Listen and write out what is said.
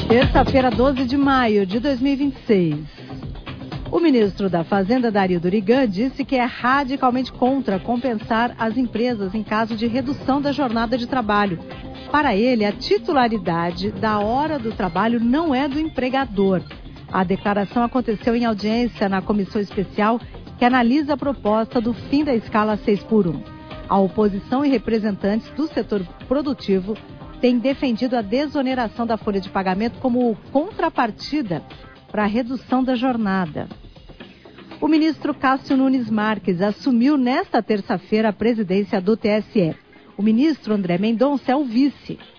Terça-feira, 12 de maio de 2026. O ministro da Fazenda, Dario Durigan, disse que é radicalmente contra compensar as empresas em caso de redução da jornada de trabalho. Para ele, a titularidade da hora do trabalho não é do empregador. A declaração aconteceu em audiência na comissão especial que analisa a proposta do fim da escala 6x1. A oposição e representantes do setor produtivo têm defendido a desoneração da folha de pagamento como contrapartida para a redução da jornada. O ministro Cássio Nunes Marques assumiu nesta terça-feira a presidência do TSE. O ministro André Mendonça é o vice.